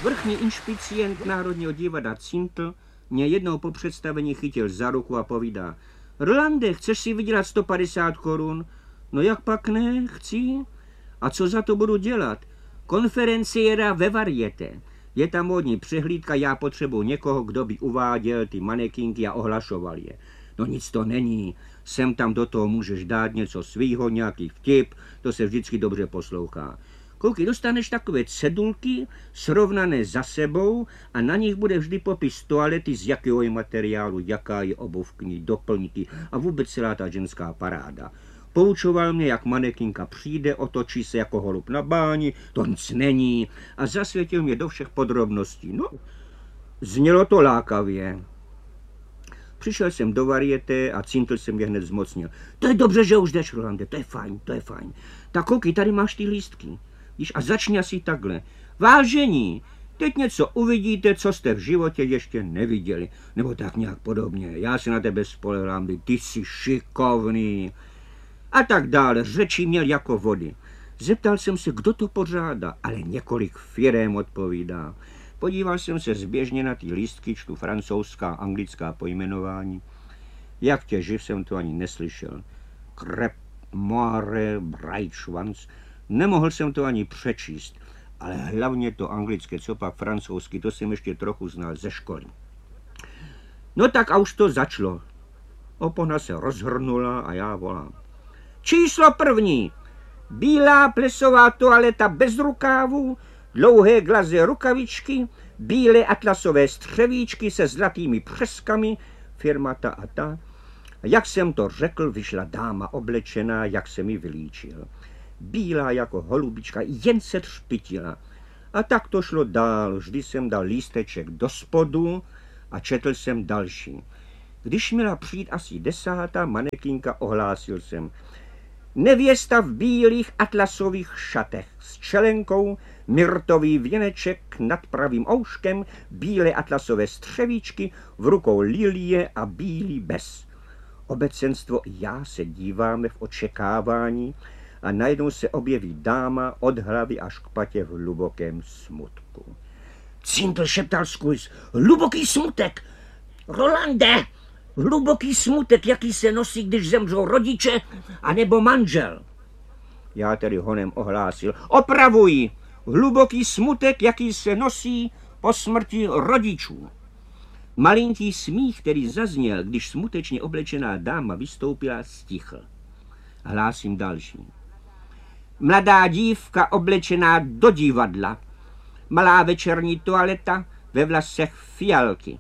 Vrchní inšpicient Národního divadla Cintl mě jednou po představení chytil za ruku a povídá: Rolande, chceš si vydělat 150 korun? No jak pak ne, chci. A co za to budu dělat? Konferenciéra ve Varieté. Je tam módní přehlídka, já potřebuji někoho, kdo by uváděl ty manekinky a ohlašoval je. No nic to není, sem tam do toho můžeš dát něco svýho, nějaký vtip, to se vždycky dobře poslouchá. Koukej, dostaneš takové cedulky, srovnané za sebou a na nich bude vždy popis toalety, z jakého je materiálu, jaká je obuv k ní, doplňky a vůbec celá ta ženská paráda. Poučoval mě, jak manekinka přijde, otočí se jako holub na báni, to nic není a zasvětil mě do všech podrobností. No, znělo to lákavě. Přišel jsem do Varieté a Cintl se mě hned zmocnil. To je dobře, že už jdeš, Rolande, to je fajn, to je fajn. Tak koukej, tady máš ty lístky. Víš, a začni asi takhle. Vážení, teď něco uvidíte, co jste v životě ještě neviděli. Nebo tak nějak podobně. Já se na tebe spolehám, ty jsi šikovný. A tak dále, řeči měl jako vody. Zeptal jsem se, kdo to pořádá, ale několik firem odpovídá. Podíval jsem se zběžně na ty lístky, čtu francouzská, anglická pojmenování. Jak tě živ, jsem to ani neslyšel. Krep, moire, brajčvans. Nemohl jsem to ani přečíst, ale hlavně to anglické, co pak francouzsky, to jsem ještě trochu znal ze školy. No tak a už to začalo. Opona se rozhrnula a já volám. Číslo první. Bílá plesová toaleta bez rukávů, dlouhé glaze rukavičky, bílé atlasové střevíčky se zlatými přeskami, firma ta a ta. A jak jsem to řekl, vyšla dáma oblečená, jak se mi vylíčil. Bílá jako holubička, jen se třpitila. A tak to šlo dál, vždy jsem dal lísteček do spodu a četl jsem další. Když měla přijít asi 10. manekinka, ohlásil jsem. Nevěsta v bílých atlasových šatech s čelenkou, myrtový věneček nad pravým ouškem, bílé atlasové střevíčky, v rukou lilie a bílý bez. Obecenstvo i já se díváme v očekávání a najednou se objeví dáma od hlavy až k patě v hlubokém smutku. Cintl šeptal skrz. Hluboký smutek! Rolande! Hluboký smutek, jaký se nosí, když zemřou rodiče anebo manžel. Já tedy honem ohlásil. Opravuji! Hluboký smutek, jaký se nosí po smrti rodičů. Malinký smích, který zazněl, když smutečně oblečená dáma vystoupila, stichl. Hlásím další. Mladá dívka oblečená do divadla. Malá večerní toaleta, ve vlasech fialky.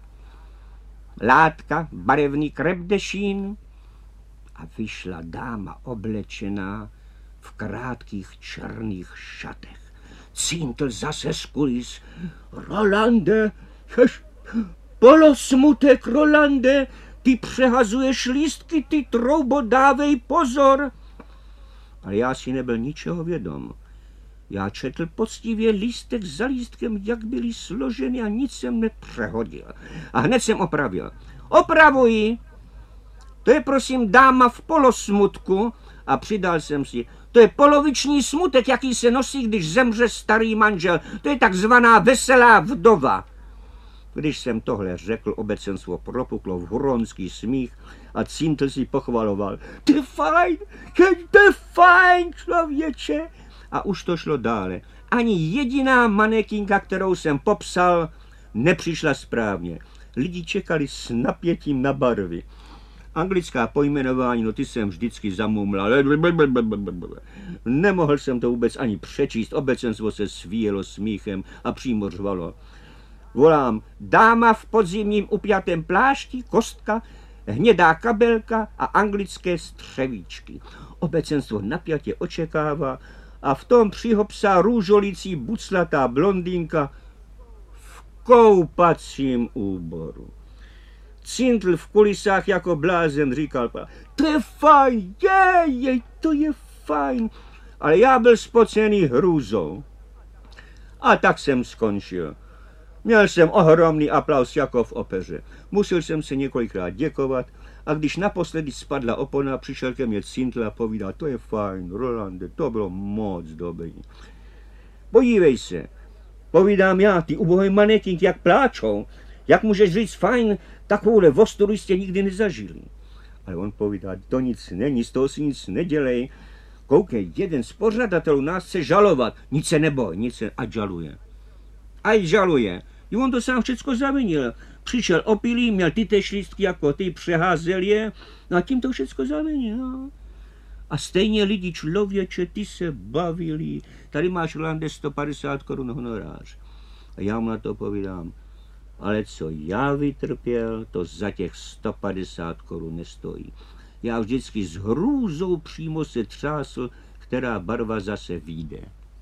Látka, barevný krepdešín a vyšla dáma oblečená v krátkých černých šatech. Cintl zase z kulis. Rolande, polosmutek, Rolande, ty přehazuješ lístky, ty troubo, dávej pozor. Ale já si nebyl ničeho vědom. Já četl poctivě lístek za lístkem, jak byly složeny a nic jsem nepřehodil. A hned jsem opravil. Opravuji! To je prosím dáma v polosmutku a přidal jsem si. To je poloviční smutek, jaký se nosí, když zemře starý manžel. To je takzvaná veselá vdova. Když jsem tohle řekl, obecenstvo propuklo v huronský smích a Cintl si pochvaloval. To je fajn, člověče. A už to šlo dále. Ani jediná manekinka, kterou jsem popsal, nepřišla správně. Lidi čekali s napětím na barvy. Anglická pojmenování, no ty jsem vždycky zamumlal. Nemohl jsem to vůbec ani přečíst. Obecenstvo se svíjelo smíchem a přímo řvalo. Volám, dáma v podzimním upjatém plášti, kostka, hnědá kabelka a anglické střevíčky. Obecenstvo napjatě očekává a v tom přihopsá růžolící buclatá blondýnka v koupacím úboru. Cintl v kulisách jako blázen říkal, to je fajn, to je fajn, ale já byl spocený hrůzou. A tak jsem skončil. Měl jsem ohromný aplaus jako v opeře. Musel jsem se několikrát děkovat a když naposledy spadla opona, přišel ke mně Cintl a povídal, to je fajn, Rolande, to bylo moc dobrý. Podívej se, Povídám já, ty ubohý manetink, jak pláčou. Jak můžeš říct fajn, takovouhle vostoru jste nikdy nezažili. Ale on povídá, to nic není, z toho si nic nedělej. Koukej, jeden z pořadatelů nás chce žalovat. Nic se neboj, ať žaluje. Ať žaluje. I on to sám všecko zavinil. Přišel opilý, měl ty též lístky jako ty, přeházel je, no a tím to všecko zavinil. No. A stejně lidi, člověče, ty se bavili. Tady máš, Rolande, 150 korun honorář. A já mu na to povídám, ale co já vytrpěl, to za těch 150 korun nestojí. Já vždycky s hrůzou přímo se třásl, která barva zase vyjde.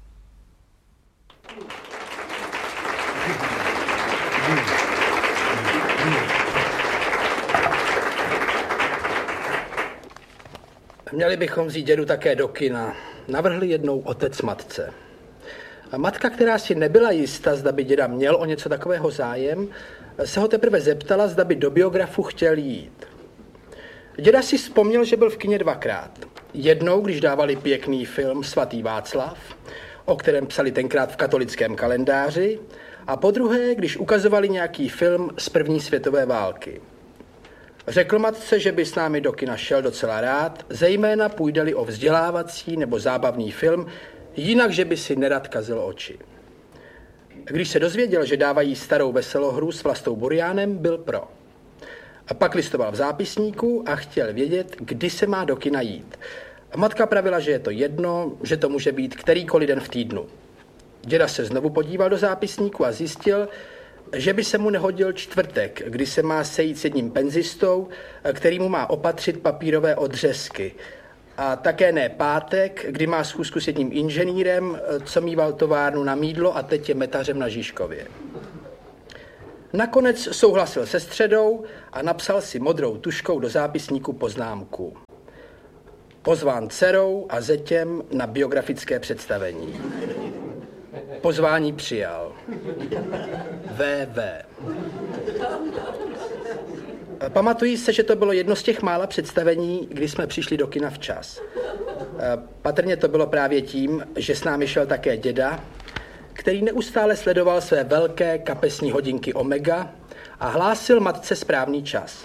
Měli bychom vzít dědu také do kina. Navrhli jednou otec matce. A matka, která si nebyla jista, zda by děda měl o něco takového zájem, se ho teprve zeptala, zda by do biografu chtěl jít. Děda si vzpomněl, že byl v kině dvakrát. Jednou, když dávali pěkný film Svatý Václav, o kterém psali tenkrát v katolickém kalendáři, a podruhé, když ukazovali nějaký film z první světové války. Řekl matce, že by s námi do kina šel docela rád, zejména půjde-li o vzdělávací nebo zábavný film, jinak, že by si nerad kazil oči. Když se dozvěděl, že dávají starou veselohru s Vlastou Buriánem, byl pro. A pak listoval v zápisníku a chtěl vědět, kdy se má do kina jít. A matka pravila, že je to jedno, že to může být kterýkoliv den v týdnu. Děda se znovu podíval do zápisníku a zjistil, že by se mu nehodil čtvrtek, kdy se má sejít s jedním penzistou, který mu má opatřit papírové odřezky. A také ne pátek, kdy má schůzku s jedním inženýrem, co mýval továrnu na mýdlo a teď je metařem na Žižkově. Nakonec souhlasil se středou a napsal si modrou tužkou do zápisníku poznámku. Pozván dcerou a zetěm na biografické představení. Pozvání přijal. VV. Pamatuji se, že to bylo jedno z těch mála představení, kdy jsme přišli do kina včas. Patrně to bylo právě tím, že s námi šel také děda, který neustále sledoval své velké kapesní hodinky Omega a hlásil matce správný čas.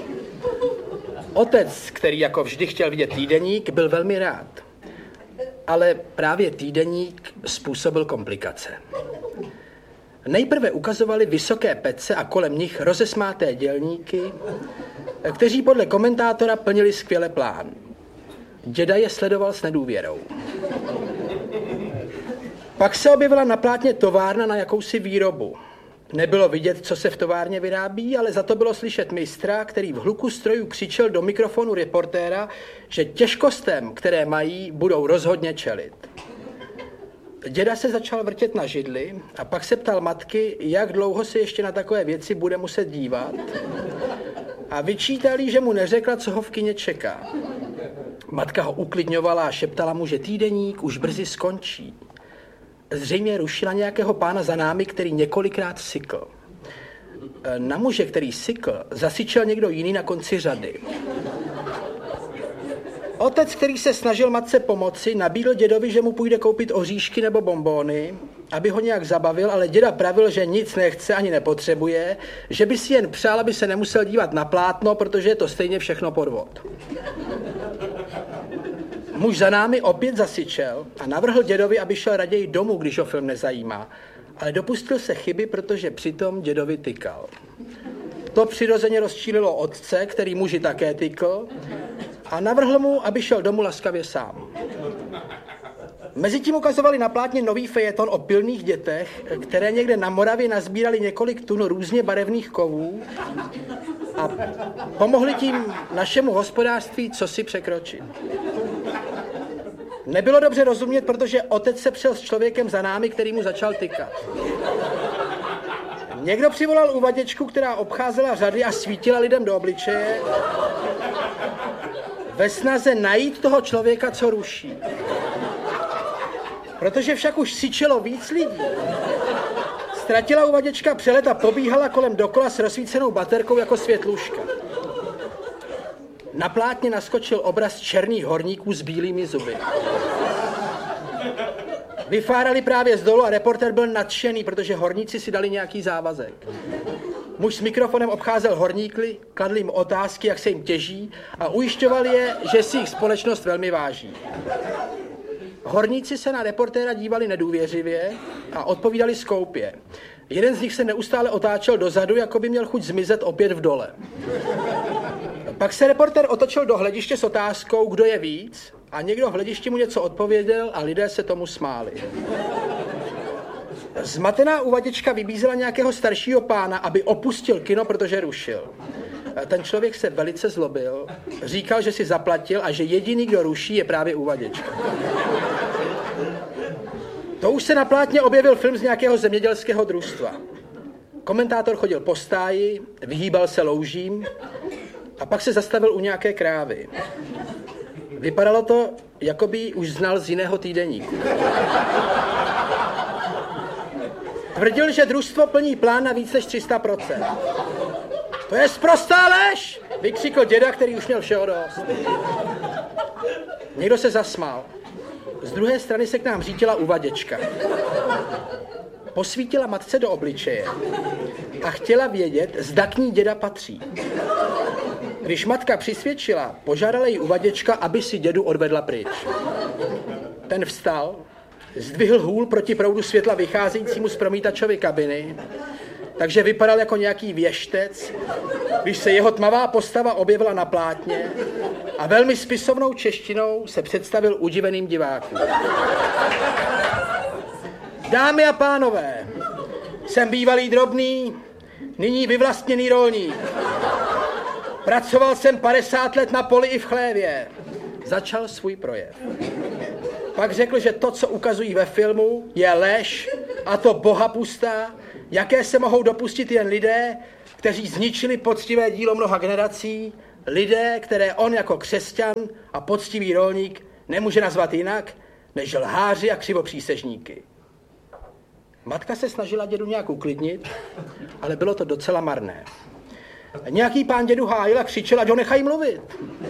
Otec, který jako vždy chtěl vidět týdeník, byl velmi rád. Ale právě týdeník způsobil komplikace. Nejprve ukazovali vysoké pece a kolem nich rozesmáté dělníky, kteří podle komentátora plnili skvěle plán. Děda je sledoval s nedůvěrou. Pak se objevila na plátně továrna na jakousi výrobu. Nebylo vidět, co se v továrně vyrábí, ale za to bylo slyšet mistra, který v hluku strojů křičel do mikrofonu reportéra, že těžkostem, které mají, budou rozhodně čelit. Děda se začal vrtět na židli a pak se ptal matky, jak dlouho se ještě na takové věci bude muset dívat, a vyčítal jí, že mu neřekla, co ho v kině čeká. Matka ho uklidňovala a šeptala mu, že týdeník už brzy skončí. Zřejmě rušila nějakého pána za námi, který několikrát sykl. Na muže, který sykl, zasyčel někdo jiný na konci řady. Otec, který se snažil matce pomoci, nabídl dědovi, že mu půjde koupit oříšky nebo bonbóny, aby ho nějak zabavil, ale děda pravil, že nic nechce ani nepotřebuje, že by si jen přál, aby se nemusel dívat na plátno, protože je to stejně všechno podvod. Muž za námi opět zasyčel a navrhl dědovi, aby šel raději domů, když ho film nezajímá. Ale dopustil se chyby, protože přitom dědovi tykal. To přirozeně rozčílilo otce, který muži také tykl, a navrhl mu, aby šel domů laskavě sám. Mezitím ukazovali na plátně nový fejeton o pilných dětech, které někde na Moravě nazbírali několik tun různě barevných kovů a pomohli tím našemu hospodářství cosi překročit. Nebylo dobře rozumět, protože otec se přel s člověkem za námi, který mu začal tykat. Někdo přivolal uvaděčku, která obcházela řady a svítila lidem do obličeje ve snaze najít toho člověka, co ruší. Protože však už syčelo víc lidí. Ztratila uvaděčka přelet a pobíhala kolem dokola s rozsvícenou baterkou jako světluška. Na plátně naskočil obraz černých horníků s bílými zuby. Vyfárali právě z dolu a reportér byl nadšený, protože horníci si dali nějaký závazek. Muž s mikrofonem obcházel horníky, kladl jim otázky, jak se jim těží a ujišťoval je, že si jich společnost velmi váží. Horníci se na reportéra dívali nedůvěřivě a odpovídali skoupě. Jeden z nich se neustále otáčel dozadu, jako by měl chuť zmizet opět v dole. Pak se reportér otočil do hlediště s otázkou, kdo je víc, a někdo v hledišti mu něco odpověděl a lidé se tomu smáli. Zmatená uvaděčka vybízela nějakého staršího pána, aby opustil kino, protože rušil. Ten člověk se velice zlobil, říkal, že si zaplatil a že jediný, kdo ruší, je právě uvaděčka. To už se na plátně objevil film z nějakého zemědělského družstva. Komentátor chodil po stáji, vyhýbal se loužím a pak se zastavil u nějaké krávy. Vypadalo to, jako by ji už znal z jiného týdeníku. Tvrdil, že družstvo plní plán na víc než 300%. To je sprostá lež, vykřikl děda, který už měl všeho dost. Někdo se zasmál. Z druhé strany se k nám řítila uvaděčka. Posvítila matce do obličeje a chtěla vědět, zda k ní děda patří. Když matka přisvědčila, požádala jí uvaděčka, aby si dědu odvedla pryč. Ten vstal, zdvihl hůl proti proudu světla vycházejícímu z promítačovy kabiny, takže vypadal jako nějaký věštec, když se jeho tmavá postava objevila na plátně a velmi spisovnou češtinou se představil udiveným divákům. Dámy a pánové, jsem bývalý drobný, nyní vyvlastněný rolník. Pracoval jsem 50 let na poli i v chlévě. Začal svůj projev. Pak řekl, že to, co ukazují ve filmu, je lež, a to bohapustá, jaké se mohou dopustit jen lidé, kteří zničili poctivé dílo mnoha generací, lidé, které on jako křesťan a poctivý rolník nemůže nazvat jinak, než lháři a křivopřísežníky. Matka se snažila dědu nějak uklidnit, ale bylo to docela marné. Nějaký pán dědu hájil a křičel, ať ho nechají mluvit.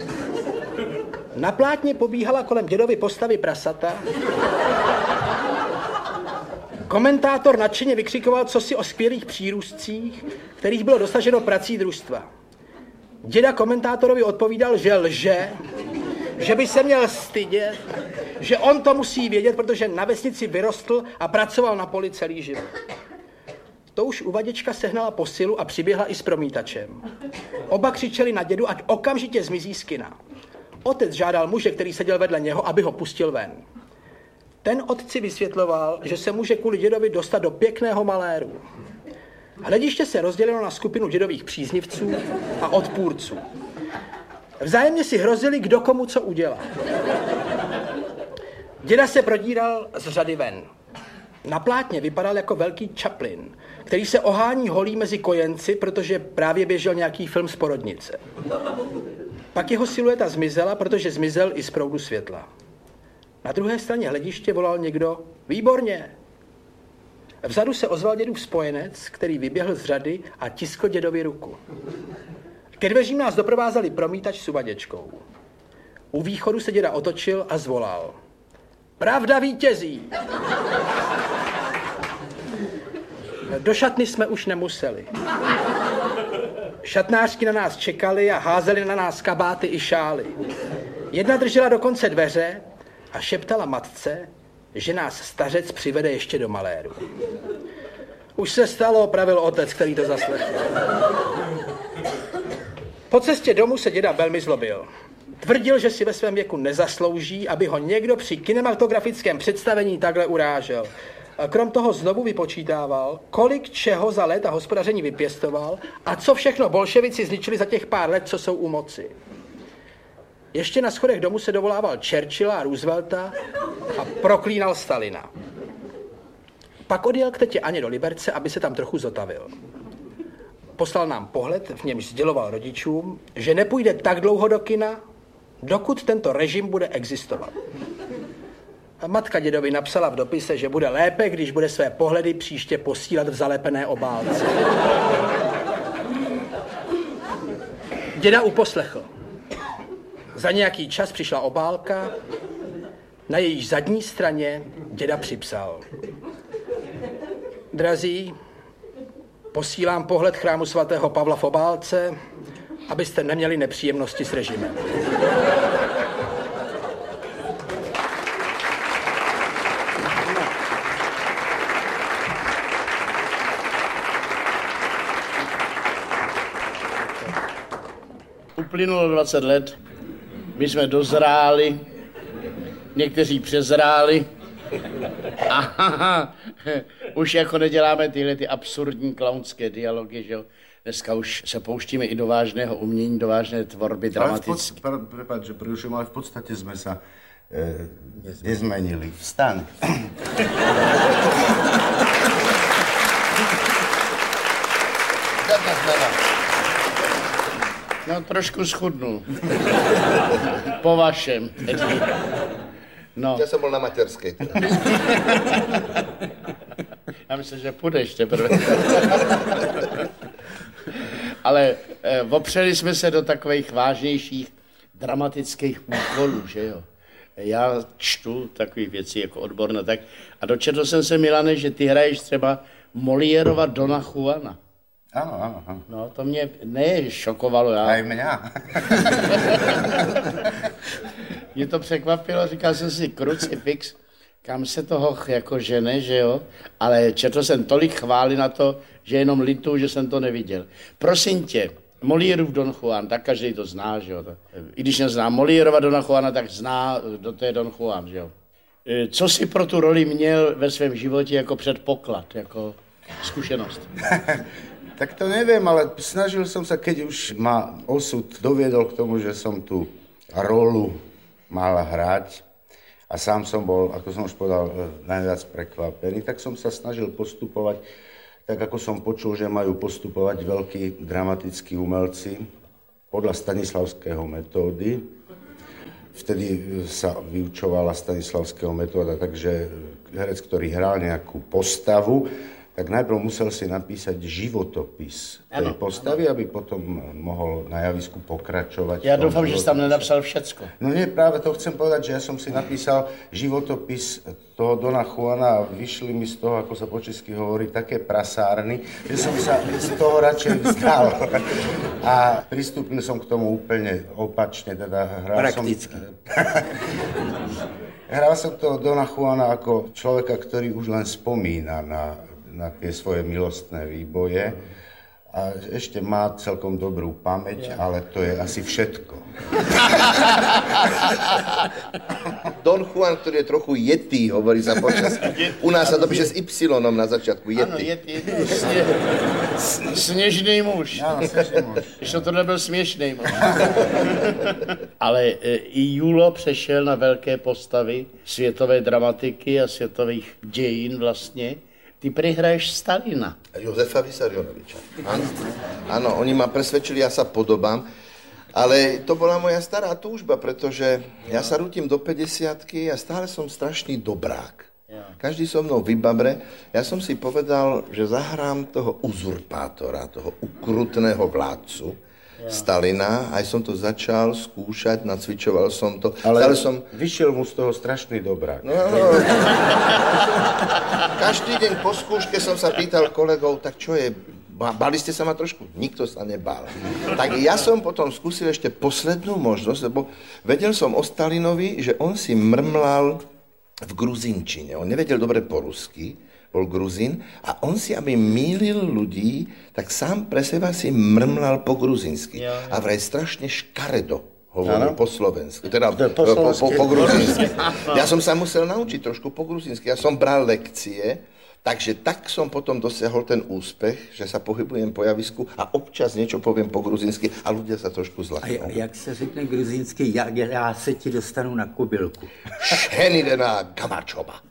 Na plátně pobíhala kolem dědovy postavy prasata. Komentátor nadšeně vykřikoval cosi o skvělých přírůstcích, kterých bylo dosaženo prací družstva. Děda komentátorovi odpovídal, že lže, že by se měl stydět, že on to musí vědět, protože na vesnici vyrostl a pracoval na poli celý život. To už uvaděčka sehnala posilu a přiběhla i s promítačem. Oba křičeli na dědu, ať okamžitě zmizí z kina. Otec žádal muže, který seděl vedle něho, aby ho pustil ven. Ten otci vysvětloval, že se může kvůli dědovi dostat do pěkného maléru. Hlediště se rozdělilo na skupinu dědových příznivců a odpůrců. Vzájemně si hrozili, kdo komu co udělá. Děda se prodíral z řady ven. Na plátně vypadal jako velký Chaplin, který se ohání holí mezi kojenci, protože právě běžel nějaký film z porodnice. Pak jeho silueta zmizela, protože zmizel i z proudu světla. Na druhé straně hlediště volal někdo: výborně! Vzadu se ozval dědův spojenec, který vyběhl z řady a tiskl dědovi ruku. Ke dveřím nás doprovázeli promítač s uvaděčkou. U východu se děda otočil a zvolal: pravda vítězí! Do šatny jsme už nemuseli. Šatnářky na nás čekali a házeli na nás kabáty i šály. Jedna držela dokonce dveře a šeptala matce, že nás stařec přivede ještě do maléru. Už se stalo, pravil otec, který to zaslechl. Po cestě domů se děda velmi zlobil. Tvrdil, že si ve svém věku nezaslouží, aby ho někdo při kinematografickém představení takhle urážel. Krom toho znovu vypočítával, kolik čeho za léta hospodaření vypěstoval a co všechno bolševici zničili za těch pár let, co jsou u moci. Ještě na schodech domu se dovolával Churchilla a Roosevelta a proklínal Stalina. Pak odjel k tetě Aně do Liberce, aby se tam trochu zotavil. Poslal nám pohled, v němž sděloval rodičům, že nepůjde tak dlouho do kina, dokud tento režim bude existovat. A matka dědovi napsala v dopise, že bude lépe, když bude své pohledy příště posílat v zalepené obálce. Děda uposlechl. Za nějaký čas přišla obálka, na jejíž zadní straně děda připsal: Drazí, posílám pohled chrámu svatého Pavla v obálce, abyste neměli nepříjemnosti s režimem. Uplynulo 20 let, my jsme dozráli, někteří přezráli a už jako neděláme tyhle ty absurdní klaunské dialogy, že jo. Dneska už se pouštíme i do vážného umění, do vážné tvorby dramatické. Prepáč, že prerušujem, ale v podstate sme sa nezmenili. Vstaň. No, trošku schudnul. Po vašem. No. Ja som bol na materskej. Já myslím, že půjdeš teprve. Ale opřeli jsme se do takových vážnějších dramatických úkolů, že jo. Já čtu takové věci jako odborné, tak. A dočetl jsem se, Milane, že ty hraješ třeba Moliérova Dona Juana. Áno. No, to mě šokovalo. Já. Aj mňa. Mě to překvapilo, říkal jsem si, krucifix, kam se toho jako žene, že jo? Ale četl jsem tolik chvály na to, že jenom lituju, že jsem to neviděl. Prosím tě, Moliérův Don Juan, tak každý to zná, že jo? I když nezná Moliérova Dona Juana, tak zná, kdo to je Don Juan, že jo? Co jsi pro tu roli měl ve svém životě jako předpoklad, jako zkušenost? Tak to neviem, ale snažil som sa, keď už ma osud doviedol k tomu, že som tú rolu mal hrať a sám som bol, ako som už povedal, najviac prekvapený, tak som sa snažil postupovať tak, ako som počul, že majú postupovať veľkí dramatickí umelci podľa stanislavského metódy. Vtedy sa vyučovala stanislavského metóda, takže herec, ktorý hral nejakú postavu, tak najprv musel si napísať životopis tej postavy, aby potom mohol na javisku pokračovať. Ja dúfam, že si tam nenapsal všetko. No nie, práve to chcem povedať, že ja som si napísal životopis toho Dona Juana a vyšli mi z toho, ako sa po česky hovorí, také prasárny, že som sa z toho radšej vzdal. A pristúpil som k tomu úplne opačne, teda hral som toho Dona Juana ako človeka, ktorý už len spomína na tie svoje milostné výboje a ešte má celkom dobrú pamäť, ale to je asi všetko. Don Juan, ktorý je trochu yetý, hovorí sa počas. U nás sa to píše s Y na začiatku, yetý. Áno, yetý. Snežný muž. Áno, snežný muž. Ještě to nebyl směšný muž. Ale i Julo přešel na velké postavy světové dramatiky a světových dějin vlastně. Ty prehraješ Stalina. Jozefa Vysarionoviča. Áno, oni ma presvedčili, ja sa podobám, ale to bola moja stará túžba, pretože ja sa rútim do 50-ky a stále som strašný dobrák. Každý so mnou vybabre. Ja som si povedal, že zahrám toho uzurpátora, toho ukrutného vládcu, Stalina, aj som to začal skúšať, nacvičoval som to. Ale vyšiel mu z toho strašný dobrák. No. Každý deň po skúške som sa pýtal kolegov, tak čo je, báli ste sa ma trošku? Nikto sa nebál. Tak ja som potom skúsil ešte poslednú možnosť, lebo vedel som o Stalinovi, že on si mrmlal v gruzinčine. On nevedel dobre po rusky, bol Gruzín a on si, aby mýlil ľudí, tak sám pre seba si mrmlal po gruzinsky. A vraj strašne škaredo hovoril po slovensky, teda po gruzinsky. Ja som sa musel naučiť trošku po gruzinsky. Ja som bral lekcie, takže tak som potom dosiahol ten úspech, že sa pohybujem po javisku a občas niečo poviem po gruzinsky a ľudia sa trošku zlaknou. A jak se řekne gruzinsky, já se ti dostanu na kobylku? Šhenidena Gamačova.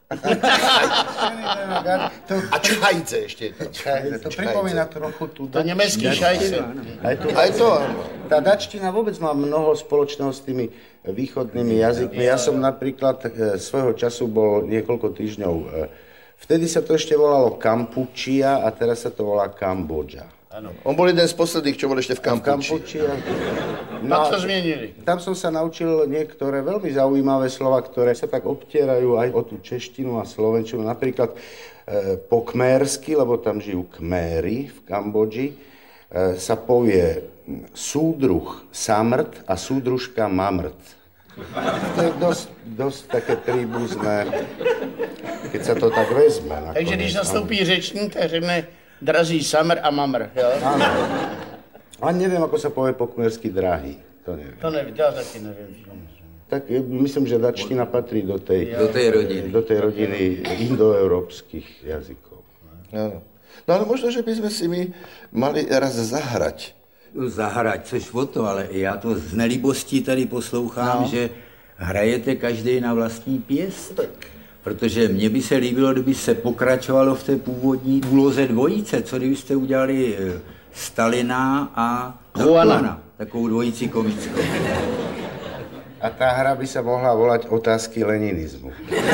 A čajce ešte. To pripomína trochu tú... To nemecký šajce. Aj to, áno. Tá dačtina vôbec má mnoho spoločného s tými východnými jazykmi. Ja som napríklad svojho času bol niekoľko týždňov. Vtedy sa to ešte volalo Kampučia a teraz sa to volá Kambodža. On bol jeden z posledných, čo bol ešte v Kampuči. No, to zmenili. Tam som sa naučil niektoré veľmi zaujímavé slova, ktoré sa tak obtierajú aj o tú češtinu a slovenčinu. Napríklad po kmérsky, lebo tam žijú Kméry v Kambodži, sa povie súdruh samrt a súdružka mamrt. To je dosť také príbuzné, keď sa to tak vezme. Takže když nastoupí řečník, tak řekne drazí samr a mamr, jo? Áno. A neviem, ako sa povie po kmérsky drahý. To neviem. To neviem, ja taky neviem. Tak myslím, že dačtina patrí do tej rodiny indoeurópskych jazykov. Áno. No ale možno, že by sme si my mali raz zahrať. Zahrať, což o to, ale já to z nelibostí tady poslouchám, že hrajete každý na vlastní pěst. Protože mně by se líbilo, kdyby se pokračovalo v té původní úloze dvojice. Co kdybyste udělali Stalina a Juana, takovou dvojici komickou. A tá hra by sa mohla volať Otázky leninizmu.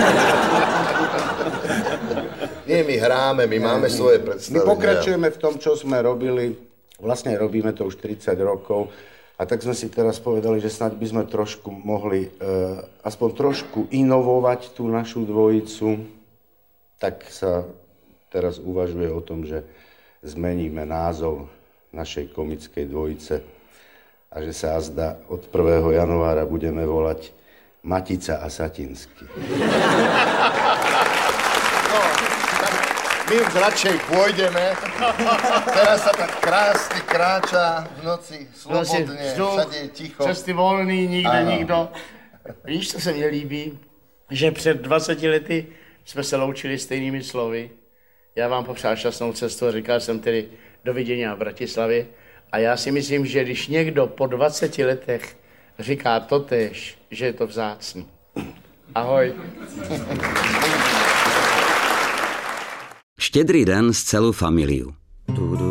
Nie, my hráme, my máme svoje predstavy. My pokračujeme v tom, čo sme robili. Vlastne robíme to už 30 rokov. A tak sme si teraz povedali, že snáď by sme trošku mohli aspoň trošku inovovať tú našu dvojicu. Tak sa teraz uvažuje o tom, že zmeníme názov našej komickej dvojice a že sa azda od 1. januára budeme volať Matica a Satinsky. My už radšej pôjdeme. Teraz sa tak krásne kráča v noci, slobodne, všade je ticho. Cesty volný, nikdo. Víš, co se mně líbí? Že před 20 lety jsme se loučili stejnými slovy. Já vám popřál šťastnou cestu a říkal jsem tedy dovidění v Bratislavě. A já si myslím, že když někdo po 20 letech říká totéž, že je to vzácný. Ahoj. Štedrý den s celou familiou.